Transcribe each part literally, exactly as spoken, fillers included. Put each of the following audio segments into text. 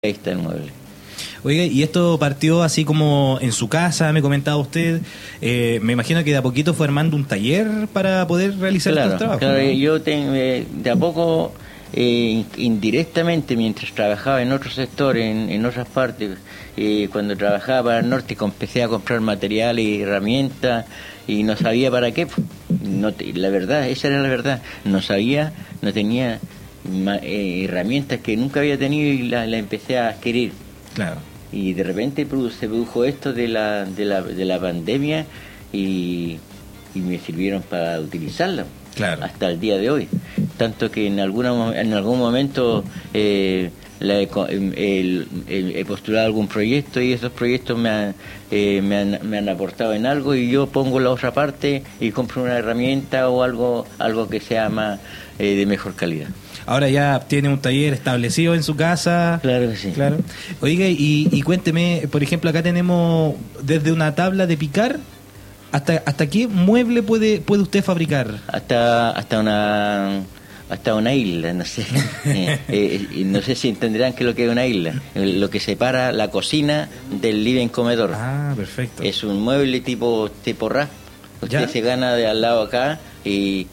Ahí está el mueble. Oiga, y esto partió así como en su casa, me comentaba usted. Eh, me imagino que de a poquito fue armando un taller para poder realizar Claro, estos trabajos. claro, ¿no? yo tengo, eh, de a poco, eh, indirectamente, mientras trabajaba en otros sectores, en, en otras partes, eh, cuando trabajaba para el norte, empecé a comprar material y herramientas y no sabía para qué. No te, la verdad, esa era la verdad. No sabía, no tenía ma, eh, herramientas que nunca había tenido y las la empecé a adquirir. Claro. Y de repente se produjo esto de la de la, de la pandemia y, y me sirvieron para utilizarla, claro, hasta el día de hoy. Tanto que en alguna en algún momento eh, la, el, el, el, he postulado algún proyecto y esos proyectos me han, eh, me, han, me han aportado en algo y yo pongo la otra parte y compro una herramienta o algo algo que sea más eh, de mejor calidad. Ahora ya tiene un taller establecido en su casa. Claro que sí. Claro. Oiga, y, y cuénteme, por ejemplo, acá tenemos desde una tabla de picar hasta hasta qué mueble puede puede usted fabricar. Hasta hasta una hasta una isla, no sé. eh, eh, no sé si entenderán qué es lo que es una isla. Lo que separa la cocina del living comedor. Ah, perfecto. Es un mueble tipo tipo rack. Usted ¿Ya? se gana de al lado acá y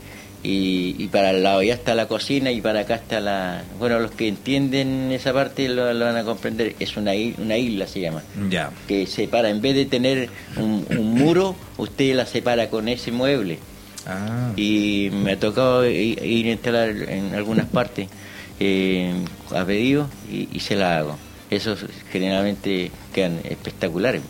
Y, y para el lado ya está la cocina y para acá está la... Bueno, los que entienden esa parte lo, lo van a comprender. Es una, una isla, se llama. Ya. Que separa, en vez de tener un, un muro, usted la separa con ese mueble. Ah. Y me ha tocado ir, ir a instalar en algunas partes eh, a pedido y, y se la hago. Esos generalmente quedan espectaculares.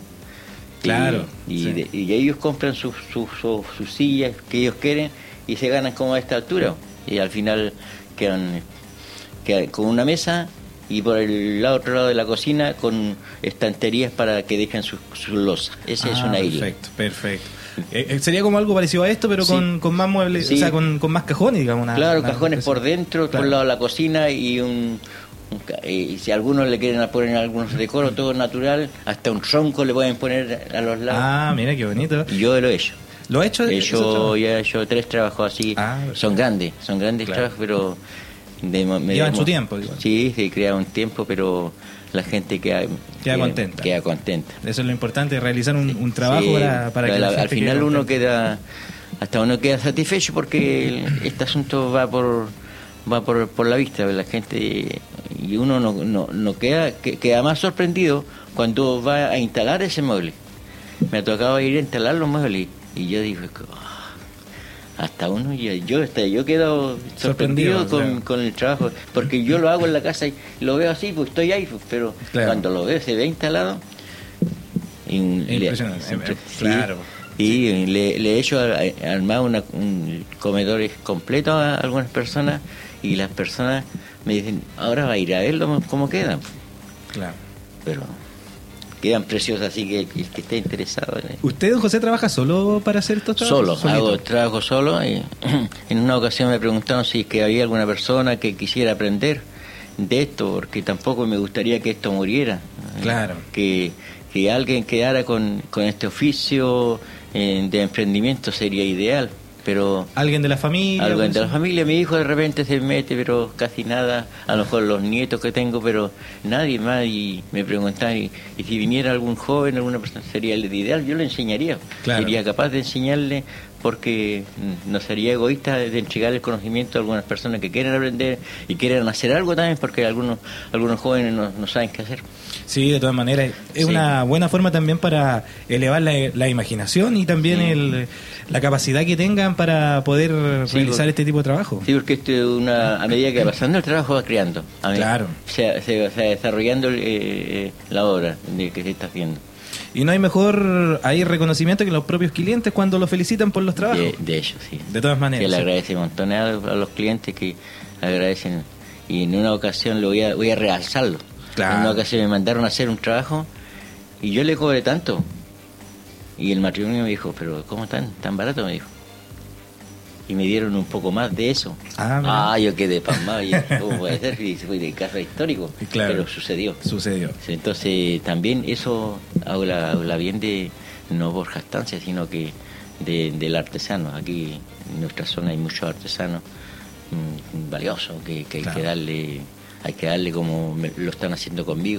Claro. Y, y, sí. de, y ellos compran sus sus sus sus sillas que ellos quieren y se ganan como a esta altura y al final quedan, quedan con una mesa y por el lado, otro lado de la cocina con estanterías para que dejen sus su losas. Esa ah, es una isla. Perfecto, perfecto. Eh, sería como algo parecido a esto, pero sí. con, con más muebles, sí. o sea, con, con más cajones, digamos. Una, claro, una cajones por dentro, claro. por el lado de la cocina y un... Y si algunos le quieren poner algunos decoros, todo natural, hasta un tronco le pueden poner a los lados. Ah, mira qué bonito. Y yo lo he hecho. ¿Lo he hecho? He hecho, ya he hecho tres trabajos así. Ah, son grandes, son grandes claro. trabajos, pero... De, me Llevan su tiempo, digo. Sí, se crea un tiempo, pero la gente queda, queda, queda contenta. Queda contenta. Eso es lo importante, realizar un, sí, un trabajo sí, para, para que la la, gente al final quede uno contenta. queda, hasta uno queda satisfecho porque el, este asunto va por va por, por la vista de la gente y uno no, no, no queda, queda más sorprendido cuando va a instalar ese mueble. Me ha tocado ir a instalar los muebles y yo digo, oh, hasta uno, yo, yo, hasta yo quedo sorprendido, sorprendido con, claro. con el trabajo, porque yo lo hago en la casa y lo veo así, pues estoy ahí, pues, pero claro. cuando lo veo se ve instalado. Y, impresionante, siempre, claro. Sí, y sí. Le, le he hecho armar una, un comedores completos a algunas personas y las personas me dicen, ahora va a ir a verlo cómo quedan. Claro. Pero quedan preciosas, así que el que esté interesado. ¿Usted, don José, trabaja solo para hacer estos trabajos? Solo, hago trabajo solo. Y en una ocasión me preguntaron si que había alguna persona que quisiera aprender de esto, porque tampoco me gustaría que esto muriera. Claro. Que, que alguien quedara con, con este oficio eh, de emprendimiento sería ideal. Pero alguien de la familia alguien de la familia, mi hijo de repente se mete, pero casi nada, a lo mejor los nietos que tengo, pero nadie más. Y me preguntan y, y si viniera algún joven, alguna persona, sería el ideal, yo le enseñaría, claro. sería capaz de enseñarle, porque no sería egoísta de entregar el conocimiento a algunas personas que quieren aprender y quieren hacer algo también, porque algunos algunos jóvenes no, no saben qué hacer. Sí, de todas maneras, es sí. una buena forma también para elevar la, la imaginación y también sí. el, la capacidad que tengan para poder sí, realizar porque, este tipo de trabajo. Sí, porque esto es una, a medida que va pasando el trabajo va creando, a claro. se, se, se va desarrollando eh, la obra de que se está haciendo. Y no hay mejor hay reconocimiento que los propios clientes cuando los felicitan por los trabajos. De, de ellos, sí. De todas maneras. Que le sí. agradece un montón a, a los clientes que agradecen. Y en una ocasión lo voy a, voy a realzarlo. Claro. En una ocasión me mandaron a hacer un trabajo y yo le cobré tanto. Y el matrimonio me dijo, pero ¿cómo tan, tan barato? Me dijo. Y me dieron un poco más de eso. Ah, ah yo quedé pasmado. Y, ¿cómo puede ser? Y fue de caso histórico. Claro. Pero sucedió. Sucedió. Entonces también eso habla, habla bien de, no por jactancia, sino que de, del artesano. Aquí en nuestra zona hay muchos artesanos mmm, valiosos que, que claro. hay que darle hay que darle como me- lo están haciendo conmigo.